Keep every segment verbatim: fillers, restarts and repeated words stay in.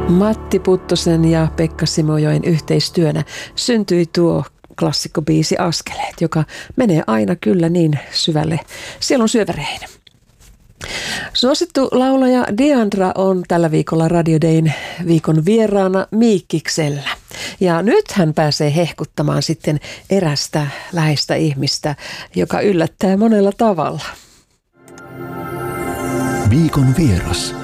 Matti Puttosen ja Pekka Simojoen yhteistyönä syntyi tuo klassikkobiisi Askeleet, joka menee aina kyllä niin syvälle sielun syövereihin. Suosittu laulaja Diandra on tällä viikolla Radio Dayn viikon vieraana Miikkiksellä. Ja nyt hän pääsee hehkuttamaan sitten erästä läheistä ihmistä, joka yllättää monella tavalla. Viikon vieras.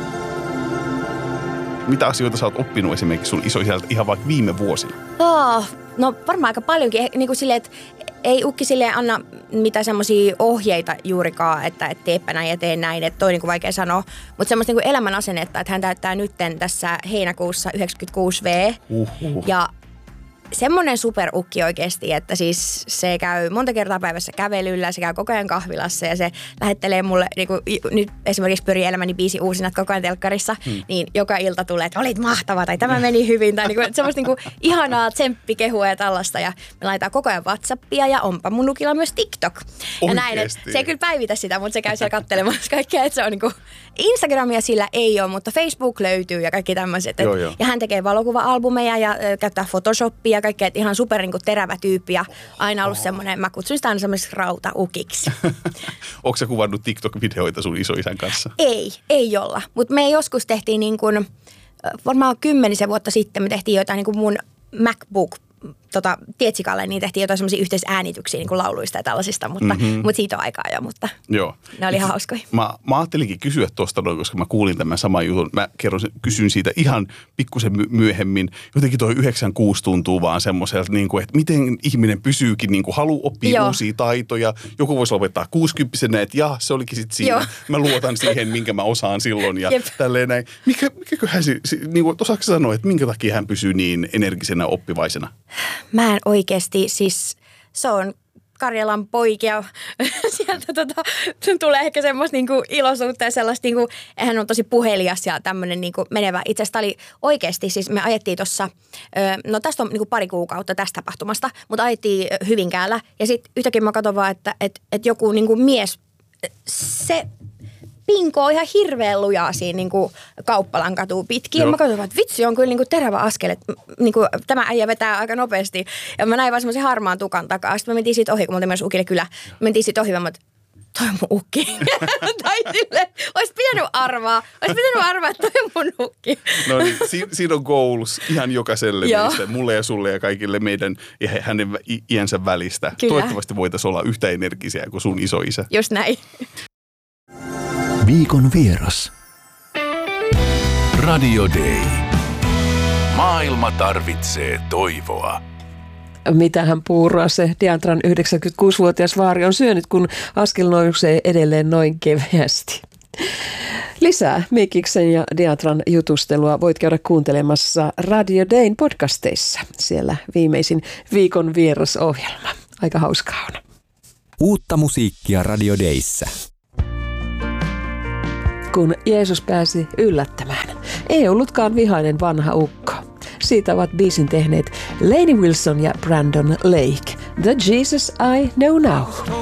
Mitä asioita sä oot oppinut esimerkiksi sun isoisältä ihan vaikka viime vuosina? Oh, no varmaan aika paljonkin. Niin kuin silleen, että ei ukki silleen anna mitään semmoisia ohjeita juurikaan, että et teepä näin ja tee näin. Että toi niin kuin vaikea sanoa. Mutta semmoista niin kuin elämän asennetta, että hän täyttää nytten tässä heinäkuussa yhdeksänkymmentäkuusi vuotta. Uhuh. Ja semmoinen superukki oikeasti, että siis se käy monta kertaa päivässä kävelyllä, se käy koko ajan kahvilassa ja se lähettelee mulle, niin kuin nyt esimerkiksi pyörii elämäni biisi uusinat koko ajan telkkarissa, hmm. niin joka ilta tulee, että olit mahtava tai tämä meni hyvin tai niin kuin, semmoista niin kuin ihanaa tsemppikehua ja tällaista ja me laitetaan koko ajan WhatsAppia ja onpa mun lukilla myös TikTok. Ja näin, että se ei kyllä päivitä sitä, mutta se käy siellä katselemassa kaikkea, että se on niin kuin Instagramia sillä ei ole, mutta Facebook löytyy ja kaikki tämmöiset. Ja hän tekee valokuva-albumeja ja äh, käyttää Photoshopia ja kaikkea, että ihan super niin kuin terävä tyyppi ja aina ollut semmoinen, mä kutsun sitä aina semmoiseksi rautaukiksi. Onko sä kuvannut TikTok-videoita sun isoisän kanssa? Ei, ei olla. Mutta me joskus tehtiin niin kuin, varmaan kymmenisen vuotta sitten me tehtiin jotain niin kuin mun MacBook tota, Tietsikalle, niin tehtiin jotain semmoisia yhteisäänityksiä niin kuin lauluista ja tällaisista, mutta, mm-hmm. mutta siitä on aikaa jo, mutta Joo. ne oli ihan hauskoja. Mä, mä ajattelinkin kysyä tuosta noin, koska mä kuulin tämän saman jutun. Mä kerron, kysyn siitä ihan pikkusen myöhemmin. Jotenkin toi yhdeksänkymmentäkuusi tuntuu vaan semmoiselta, niin kuin, että miten ihminen pysyykin, niin kuin haluaa oppia Joo. uusia taitoja. Joku voisi lopettaa kuusikymppisenä, että jaa, se olikin sitten siinä. Joo. Mä luotan siihen, minkä mä osaan silloin ja Jep. tälleen näin. Mikä, mikäköhän se, niin kuin, osaatko sanoa, että minkä takia hän pysyy niin energisenä oppivaisena? Mä en oikeasti, siis se on Karjalan poikia, sieltä tota, tulee ehkä semmoista niinku iloisuutta ja sellaista, niinku, hän on tosi puhelias ja tämmöinen niinku menevä. Itse asiassa oli oikeasti, siis me ajettiin tuossa, no tästä on niinku pari kuukautta tästä tapahtumasta, mutta ajettiin Hyvinkäällä ja sitten yhtäkkiä mä katson vaan, että et, et joku niinku mies, se pinkoo ihan hirveän lujaa siinä niin kuin Kauppalan katua pitkin. Ja mä katsoin, että vitsi on kyllä niin kuin terävä askel, että niin kuin, tämä äijä vetää aika nopeasti. Ja mä näin vaan semmoisen harmaan tukan takaa. Sitten me mentiin siitä ohi, kun me oltiin myös ukille kyllä. Me mentiin siitä ohi, vaan mä, toi on mun ukki. tai silleen, ois pitänyt arvaa. Ois pitänyt arvaa, että toi on mun ukki. No niin, si- siinä on goals ihan jokaiselle meistä. Mulle ja sulle ja kaikille meidän ja hänen iänsä välistä. Kyllä. Toivottavasti voitaisiin olla yhtä energisiä kuin sun isoisä. Just näin. Viikon vieras. Radio Day. Maailma tarvitsee toivoa. Mitähän puuroa se Diandran yhdeksänkymmentäkuusivuotias vaari on syönyt, kun askel nousee edelleen noin keveästi. Lisää Miikiksen ja Diandran jutustelua voit käydä kuuntelemassa Radio Dayn podcasteissa. Siellä viimeisin Viikon vieras-ohjelma. Aika hauskaa on. Uutta musiikkia Radio Dayssä. Kun Jeesus pääsi yllättämään, ei ollutkaan vihainen vanha ukko. Siitä ovat biisin tehneet Lainey Wilson ja Brandon Lake. The Jesus I Know Now.